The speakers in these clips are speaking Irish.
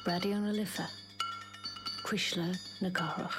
Radio na Lifa. Quisla na Garach.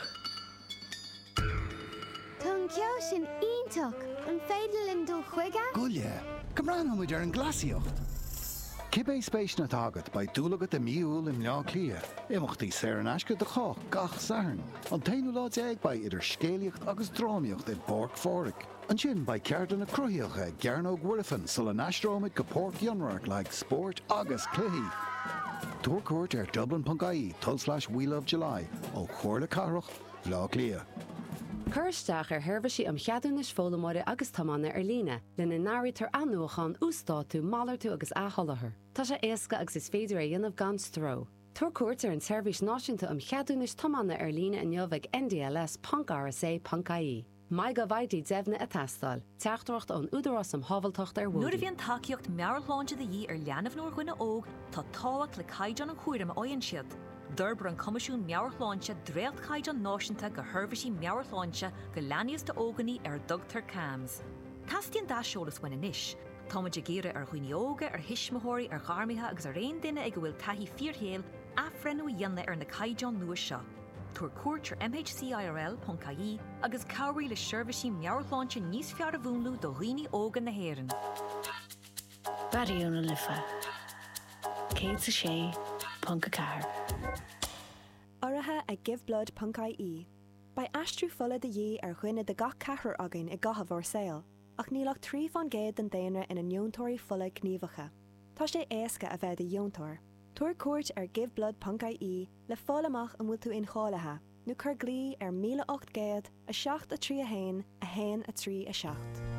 Tún ceol sin iontoch an féidir in dul chuige? Gullia, Cymraen hwn wedi ar yn glasiocht. Cibé spéis na tagad by dúlagat a miúil im leá clia. Imachtaí sér an asca de choch gach sarn. An tainú láid eag by idir scéaliocht agus drámiocht i Borg Fóric. An sin by ceardan na cruthíocha Gearnog Willifan sul an astrómid go Port Gionrach like sport agus cluí. Tourcourt ar Dublin.ie /We Love July ó chuirla carach leá clia. Cursteach herbhisi am cheadúnis fólamóide agus tamanna líne, lena náiritar anúchan ústáú málartú agus áhallathair. Tá sé éasca agus is féidir a dionmh gan stró. Tourcourt ar an service náisiúnta am cheadúnis tamanna líne an jobhag NDLS.RSA.ie. Mai go bhaidí deimhna a tastal, teachtacht an údarás am habaltocht ar bhúdi. Nuair a bhíon takeíocht mearláinte de dhí ar leanamh nuair chuine óg, tá táhacht le caiideán an chuirim óonn siad. D'urbar an comisiún meabharláinte dréalt caiideán náisiúnta go thurbhaisí meabharláinte go leanaíos de óganí ar dugtar cams. Tastíonn dáseolalas bhain inis. Táid géire ar chuoine óga ar hisismóirí ar gharmithe agus ar réon duine ag go bhfuil taithí fíorthéal afrenú dhéanna ar na caiideán nua seo. Tourcourt ar MHCIRL.ie agus cabhraí le seirbhísí meabharláinte níos fearr a bhúnlú do dhaoine óga na hÉireann. Radio na Lifa. Céad sa sé, Punca Car. Áirithe a giveblood.ie. Ba astrú fola de dhé ar chuine de gach cethir againn I gcotha bhór saoil, ach nílach trí fan géad den daonra ina neontóirí fola gníomhacha. Tá sé éasca a bheith de neontóir. Tourcourt ar giveblood.ie le fálamach an bhfuil tú inchállathe, nó chur glí ar 1800 a 7 a 3 a 1 a 1 a 3 a 7.